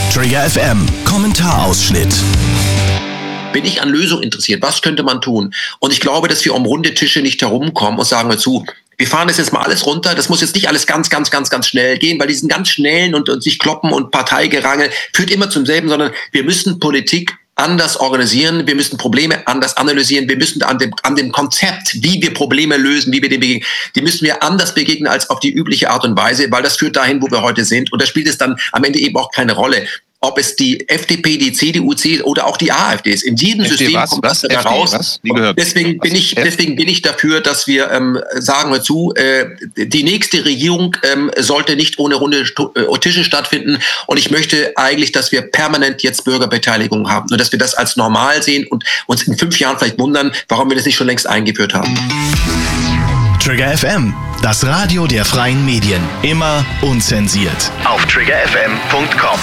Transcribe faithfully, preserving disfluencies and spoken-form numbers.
Trigger F M, Kommentarausschnitt. Bin ich an Lösungen interessiert? Was könnte man tun? Und ich glaube, dass wir um runde Tische nicht herumkommen und sagen dazu, wir fahren das jetzt mal alles runter. Das muss jetzt nicht alles ganz, ganz, ganz, ganz schnell gehen, weil diesen ganz schnellen und, und sich kloppen und Parteigerangel führt immer zum selben, sondern wir müssen Politik anders organisieren, wir müssen Probleme anders analysieren, wir müssen an dem, an dem Konzept, wie wir Probleme lösen, wie wir dem begegnen, die müssen wir anders begegnen als auf die übliche Art und Weise, weil das führt dahin, wo wir heute sind. Und da spielt es dann am Ende eben auch keine Rolle, ob es die F D P, die C D U, C oder auch die AfD ist. In jedem F D System was? kommt Was? das da raus. Deswegen bin ich, deswegen bin ich dafür, dass wir ähm, sagen wir zu, äh, die nächste Regierung ähm, sollte nicht ohne runde Tische stattfinden. Und ich möchte eigentlich, dass wir permanent jetzt Bürgerbeteiligung haben. Nur, dass wir das als normal sehen und uns in fünf Jahren vielleicht wundern, warum wir das nicht schon längst eingeführt haben. Trigger F M, das Radio der freien Medien. Immer unzensiert. Auf trigger f m punkt com.